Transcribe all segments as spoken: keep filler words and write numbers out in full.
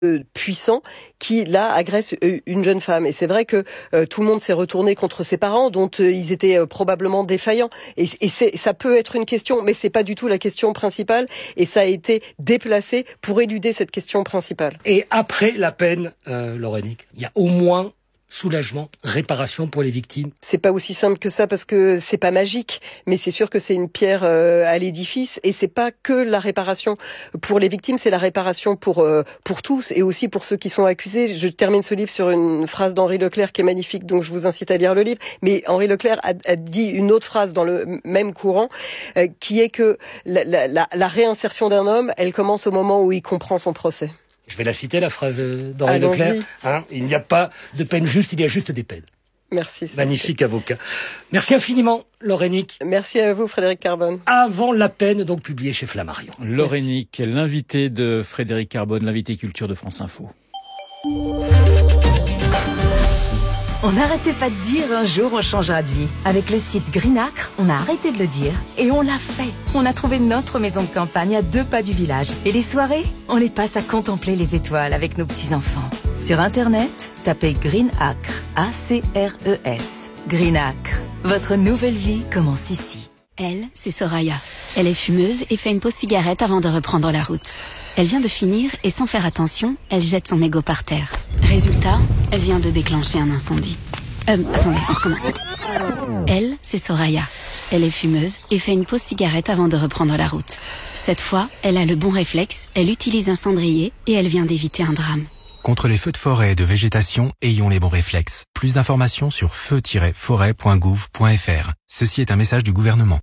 puissant qui là agresse une jeune femme. Et c'est vrai que euh, tout le monde s'est retourné contre ses parents, dont euh, ils étaient euh, probablement défaillants. Et, et c'est, ça peut être une question, mais c'est pas du tout la question principale. Et ça a été déplacé pour éluder cette question principale. Et après la peine, euh, Laurenique, il y a au moins soulagement, réparation pour les victimes. C'est pas aussi simple que ça parce que c'est pas magique, mais c'est sûr que c'est une pierre euh, à l'édifice et c'est pas que la réparation pour les victimes, c'est la réparation pour euh, pour tous et aussi pour ceux qui sont accusés. Je termine ce livre sur une phrase d'Henri Leclerc qui est magnifique, donc je vous incite à lire le livre. Mais Henri Leclerc a, a dit une autre phrase dans le même courant, euh, qui est que la, la, la, la réinsertion d'un homme, elle commence au moment où il comprend son procès. Je vais la citer, la phrase d'Henri Leclerc. Hein, il n'y a pas de peine juste, il y a juste des peines. Merci. Magnifique avocat. Merci infiniment, Laurenique. Merci à vous, Frédéric Carbone. Avant la peine, donc publié chez Flammarion. Laurenique, l'invité de Frédéric Carbone, l'invité culture de France Info. On n'arrêtait pas de dire un jour on changera de vie. Avec le site Greenacre, on a arrêté de le dire et on l'a fait. On a trouvé notre maison de campagne à deux pas du village. Et les soirées, on les passe à contempler les étoiles avec nos petits-enfants. Sur Internet, tapez Greenacre, A C R E S. Greenacre, votre nouvelle vie commence ici. Elle, c'est Soraya. Elle est fumeuse et fait une pause cigarette avant de reprendre la route. Elle vient de finir et sans faire attention, elle jette son mégot par terre. Résultat, elle vient de déclencher un incendie. Euh, attendez, on recommence. Elle, c'est Soraya. Elle est fumeuse et fait une pause cigarette avant de reprendre la route. Cette fois, elle a le bon réflexe, elle utilise un cendrier et elle vient d'éviter un drame. Contre les feux de forêt et de végétation, ayons les bons réflexes. Plus d'informations sur feu tiret forêt point gouv point f r. Ceci est un message du gouvernement.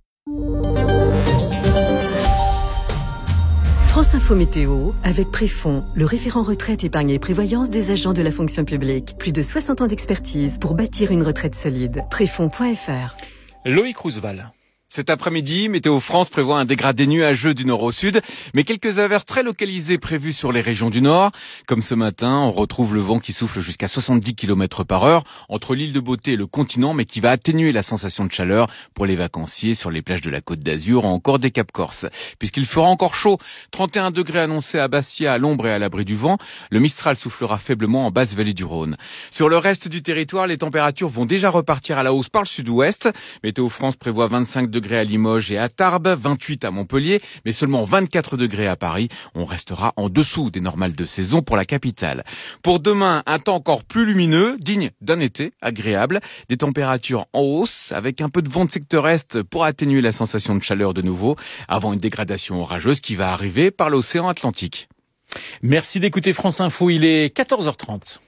France Info Météo, avec Préfond, le référent retraite, épargne et prévoyance des agents de la fonction publique. Plus de soixante ans d'expertise pour bâtir une retraite solide. Préfond point f r. Loïc Roosevelt. Cet après-midi, Météo France prévoit un dégradé nuageux du nord au sud, mais quelques averses très localisées prévues sur les régions du nord. Comme ce matin, on retrouve le vent qui souffle jusqu'à soixante-dix kilomètres par heure entre l'île de Beauté et le continent, mais qui va atténuer la sensation de chaleur pour les vacanciers sur les plages de la Côte d'Azur ou encore des Cap Corse. Puisqu'il fera encore chaud, trente et un degrés annoncés à Bastia, à l'ombre et à l'abri du vent, le Mistral soufflera faiblement en basse vallée du Rhône. Sur le reste du territoire, les températures vont déjà repartir à la hausse par le sud-ouest. Météo France prévoit vingt-cinq degrés à Limoges et à Tarbes, vingt-huit à Montpellier, mais seulement vingt-quatre degrés à Paris. On restera en dessous des normales de saison pour la capitale. Pour demain, un temps encore plus lumineux, digne d'un été agréable. Des températures en hausse, avec un peu de vent de secteur est pour atténuer la sensation de chaleur de nouveau, avant une dégradation orageuse qui va arriver par l'océan Atlantique. Merci d'écouter France Info, il est quatorze heures trente.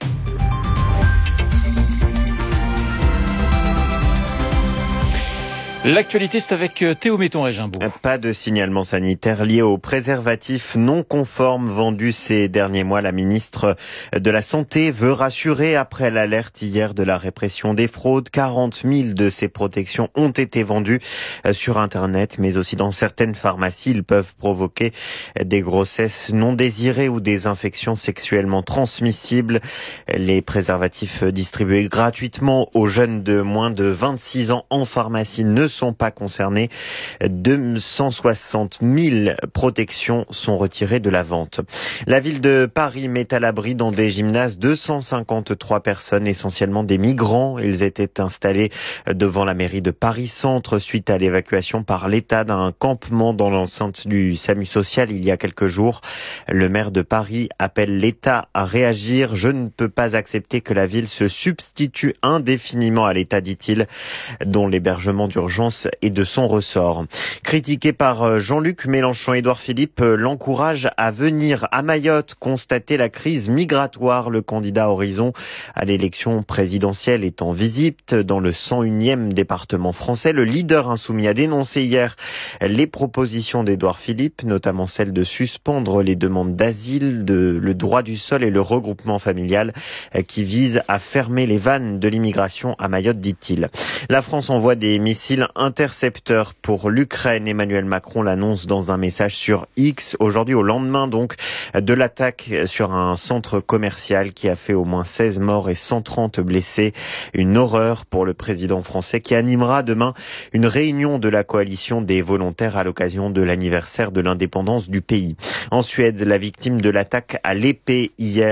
L'actualité, c'est avec Théo Metton-Régimbourg. Pas de signalement sanitaire lié aux préservatifs non conformes vendus ces derniers mois. La ministre de la Santé veut rassurer après l'alerte hier de la répression des fraudes. quarante mille de ces protections ont été vendues sur Internet, mais aussi dans certaines pharmacies. Ils peuvent provoquer des grossesses non désirées ou des infections sexuellement transmissibles. Les préservatifs distribués gratuitement aux jeunes de moins de vingt-six ans en pharmacie ne sont pas concernés. deux cent soixante mille protections sont retirées de la vente. La ville de Paris met à l'abri dans des gymnases deux cent cinquante-trois personnes, essentiellement des migrants. Ils étaient installés devant la mairie de Paris-Centre suite à l'évacuation par l'État d'un campement dans l'enceinte du SAMU social il y a quelques jours. Le maire de Paris appelle l'État à réagir. Je ne peux pas accepter que la ville se substitue indéfiniment à l'État, dit-il, dont l'hébergement d'urgence et de son ressort. Critiqué par Jean-Luc Mélenchon, Édouard Philippe l'encourage à venir à Mayotte constater la crise migratoire. Le candidat Horizon à l'élection présidentielle est en visite dans le cent unième département français. Le leader insoumis a dénoncé hier les propositions d'Édouard Philippe, notamment celle de suspendre les demandes d'asile, de, le droit du sol et le regroupement familial, qui visent à fermer les vannes de l'immigration à Mayotte, dit-il. La France envoie des missiles intercepteurs pour l'Ukraine. Emmanuel Macron l'annonce dans un message sur X. Aujourd'hui, au lendemain donc de l'attaque sur un centre commercial qui a fait au moins seize morts et cent trente blessés. Une horreur pour le président français qui animera demain une réunion de la coalition des volontaires à l'occasion de l'anniversaire de l'indépendance du pays. En Suède, la victime de l'attaque à l'épée hier